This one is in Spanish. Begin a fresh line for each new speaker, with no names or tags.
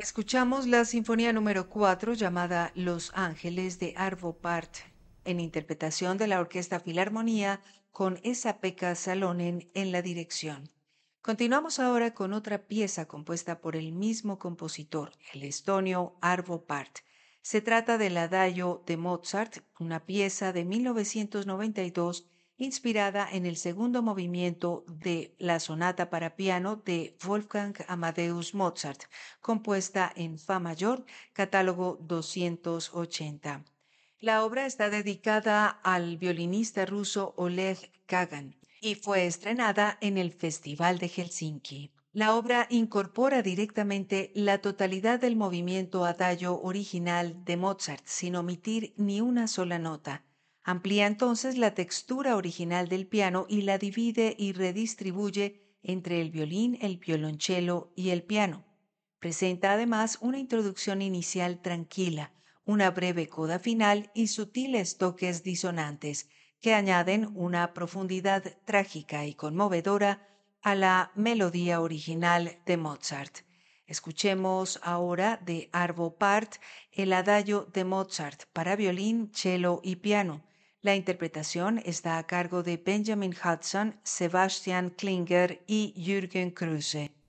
Escuchamos la Sinfonía número 4 llamada Los Ángeles de Arvo Pärt en interpretación de la Orquesta Filarmonía con Esa-Pekka Salonen en la dirección. Continuamos ahora con otra pieza compuesta por el mismo compositor, el estonio Arvo Pärt. Se trata del Adagio de Mozart, una pieza de 1992 inspirada en el segundo movimiento de la sonata para piano de Wolfgang Amadeus Mozart, compuesta en Fa mayor, catálogo 280. La obra está dedicada al violinista ruso Oleg Kagan y fue estrenada en el Festival de Helsinki. La obra incorpora directamente la totalidad del movimiento adagio original de Mozart sin omitir ni una sola nota. Amplía entonces la textura original del piano y la divide y redistribuye entre el violín, el violonchelo y el piano. Presenta además una introducción inicial tranquila, una breve coda final y sutiles toques disonantes que añaden una profundidad trágica y conmovedora a la melodía original de Mozart. Escuchemos ahora de Arvo Pärt el Adagio de Mozart para violín, cello y piano. La interpretación está a cargo de Benjamin Hudson, Sebastian Klinger y Jürgen Kruse.